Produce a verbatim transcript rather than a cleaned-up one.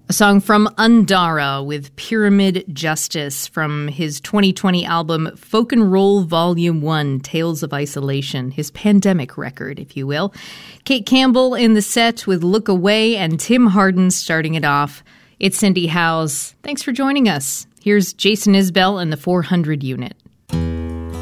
A song from Undara with Pyramid Justice from his twenty twenty album Folk and Roll Volume one, Tales of Isolation, his pandemic record, if you will. Kate Campbell in the set with Look Away and Tim Hardin starting it off. It's Cindy Howes. Thanks for joining us. Here's Jason Isbell and the four hundred unit.